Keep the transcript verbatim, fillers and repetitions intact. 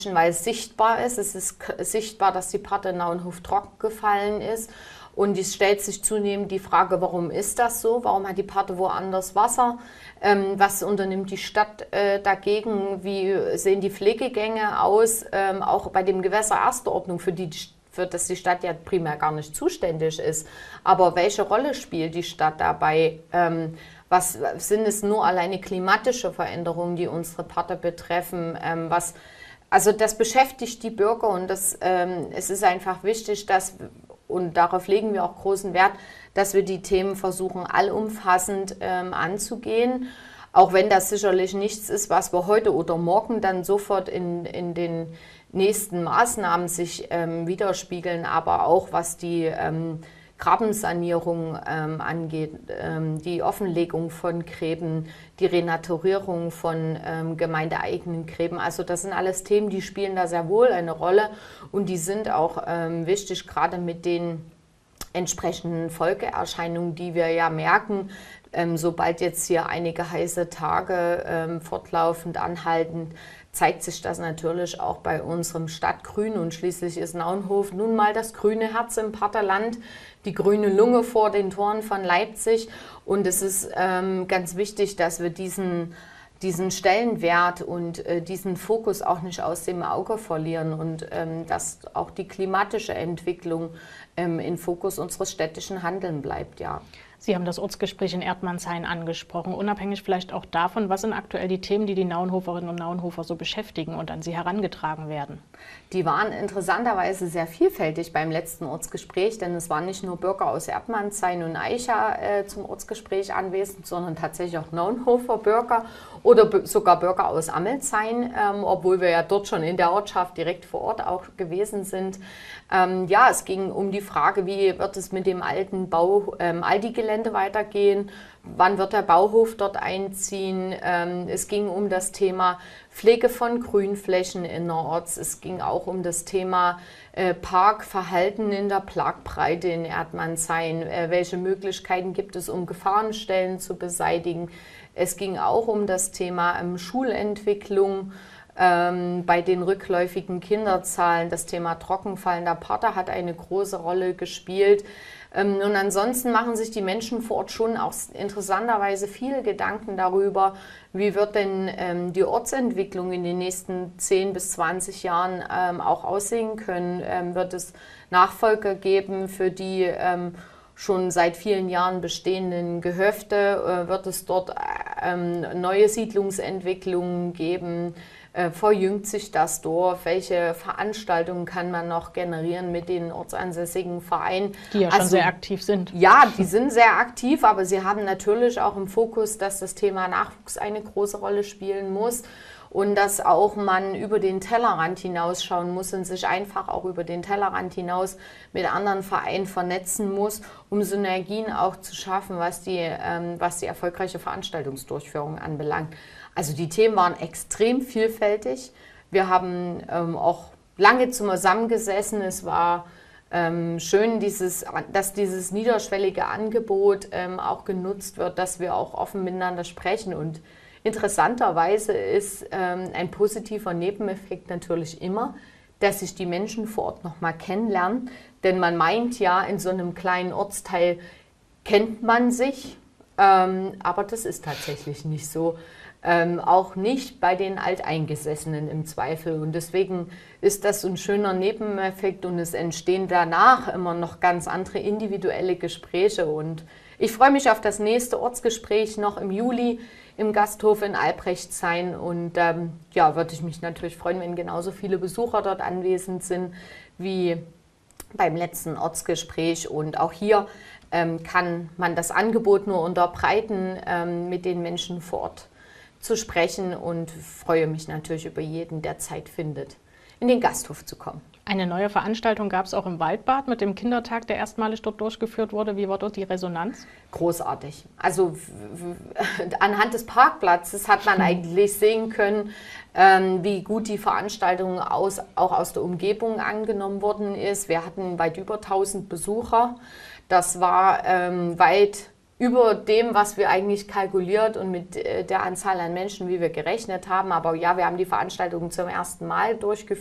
weil es sichtbar ist. Es ist sichtbar, dass die Parte in Naunhof trocken gefallen ist. Und es stellt sich zunehmend die Frage, warum ist das so? Warum hat die Parte woanders Wasser? Ähm, was unternimmt die Stadt äh, dagegen? Wie sehen die Pflegegänge aus? Ähm, auch bei dem Gewässer erster Ordnung, für die für das die Stadt ja primär gar nicht zuständig ist. Aber welche Rolle spielt die Stadt dabei? Ähm, was sind es nur alleine klimatische Veränderungen, die unsere Parte betreffen? Ähm, was Also das beschäftigt die Bürger und das, ähm, es ist einfach wichtig, dass, und darauf legen wir auch großen Wert, dass wir die Themen versuchen, allumfassend ähm, anzugehen. Auch wenn das sicherlich nichts ist, was wir heute oder morgen dann sofort in, in den nächsten Maßnahmen sich ähm, widerspiegeln, aber auch was die ähm, Grabensanierung ähm, angeht, ähm, die Offenlegung von Gräben, die Renaturierung von ähm, gemeindeeigenen Gräben. Also das sind alles Themen, die spielen da sehr wohl eine Rolle und die sind auch ähm, wichtig, gerade mit den entsprechenden Folgeerscheinungen, die wir ja merken, ähm, sobald jetzt hier einige heiße Tage ähm, fortlaufend anhalten, zeigt sich das natürlich auch bei unserem Stadtgrün und schließlich ist Naunhof nun mal das grüne Herz im Paterland, die grüne Lunge vor den Toren von Leipzig und es ist ähm, ganz wichtig, dass wir diesen, diesen Stellenwert und äh, diesen Fokus auch nicht aus dem Auge verlieren und ähm, dass auch die klimatische Entwicklung ähm, im Fokus unseres städtischen Handelns bleibt, ja. Sie haben das Ortsgespräch in Erdmannshain angesprochen. Unabhängig vielleicht auch davon, was sind aktuell die Themen, die die Naunhoferinnen und Naunhofer so beschäftigen und an Sie herangetragen werden? Die waren interessanterweise sehr vielfältig beim letzten Ortsgespräch, denn es waren nicht nur Bürger aus Erdmannshain und Aicha äh, zum Ortsgespräch anwesend, sondern tatsächlich auch Naunhofer Bürger oder sogar Bürger aus Amelshain, ähm, obwohl wir ja dort schon in der Ortschaft direkt vor Ort auch gewesen sind. Ähm, ja, es ging um die Frage, wie wird es mit dem alten Bau, ähm, Aldi-Gelände weitergehen, wann wird der Bauhof dort einziehen. Ähm, es ging um das Thema Pflege von Grünflächen innerorts. Es ging auch um das Thema äh, Parkverhalten in der Plagbreite in Erdmannshain. Äh, welche Möglichkeiten gibt es, um Gefahrenstellen zu beseitigen? Es ging auch um das Thema ähm, Schulentwicklung. Ähm, bei den rückläufigen Kinderzahlen, das Thema trockenfallender Parte hat eine große Rolle gespielt. Ähm, und ansonsten machen sich die Menschen vor Ort schon auch interessanterweise viele Gedanken darüber, wie wird denn ähm, die Ortsentwicklung in den nächsten zehn bis zwanzig Jahren ähm, auch aussehen können. Ähm, wird es Nachfolger geben für die ähm, schon seit vielen Jahren bestehenden Gehöfte? Äh, wird es dort ähm, neue Siedlungsentwicklungen geben? Äh, verjüngt sich das Dorf? Welche Veranstaltungen kann man noch generieren mit den ortsansässigen Vereinen? Die ja schon also, sehr aktiv sind. Ja, die sind sehr aktiv, aber sie haben natürlich auch im Fokus, dass das Thema Nachwuchs eine große Rolle spielen muss und dass auch man über den Tellerrand hinausschauen muss und sich einfach auch über den Tellerrand hinaus mit anderen Vereinen vernetzen muss, um Synergien auch zu schaffen, was die, ähm, was die erfolgreiche Veranstaltungsdurchführung anbelangt. Also die Themen waren extrem vielfältig. Wir haben ähm, auch lange zusammengesessen. Es war ähm, schön, dieses, dass dieses niederschwellige Angebot ähm, auch genutzt wird, dass wir auch offen miteinander sprechen. Und interessanterweise ist ähm, ein positiver Nebeneffekt natürlich immer, dass sich die Menschen vor Ort nochmal kennenlernen. Denn man meint ja, in so einem kleinen Ortsteil kennt man sich, ähm, aber das ist tatsächlich nicht so. Ähm, auch nicht bei den Alteingesessenen im Zweifel. Und deswegen ist das ein schöner Nebeneffekt und es entstehen danach immer noch ganz andere individuelle Gespräche. Und ich freue mich auf das nächste Ortsgespräch noch im Juli im Gasthof in Albrechtshain. Und ähm, ja, würde ich mich natürlich freuen, wenn genauso viele Besucher dort anwesend sind wie beim letzten Ortsgespräch. Und auch hier ähm, kann man das Angebot nur unterbreiten, ähm, mit den Menschen vor Ort zu sprechen und freue mich natürlich über jeden, der Zeit findet, in den Gasthof zu kommen. Eine neue Veranstaltung gab es auch im Waldbad mit dem Kindertag, der erstmalig dort durchgeführt wurde. Wie war dort die Resonanz? Großartig. Also anhand des Parkplatzes hat man eigentlich sehen können, ähm, wie gut die Veranstaltung aus, auch aus der Umgebung angenommen worden ist. Wir hatten weit über tausend Besucher. Das war ähm, weit über dem, was wir eigentlich kalkuliert und mit der Anzahl an Menschen, wie wir gerechnet haben. Aber ja, wir haben die Veranstaltung zum ersten Mal durchgeführt.